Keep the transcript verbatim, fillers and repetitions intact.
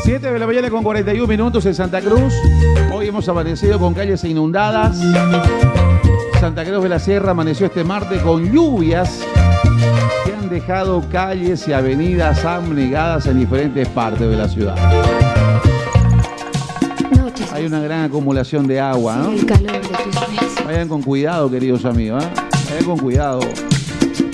siete de la mañana con cuarenta y un minutos en Santa Cruz. Hoy hemos amanecido con calles inundadas. Santa Cruz de la Sierra amaneció este martes con lluvias que han dejado calles y avenidas anegadas en diferentes partes de la ciudad. Hay una gran acumulación de agua, ¿no? El calor de tus besos. Vayan con cuidado, queridos amigos, ¿eh? Vayan con cuidado.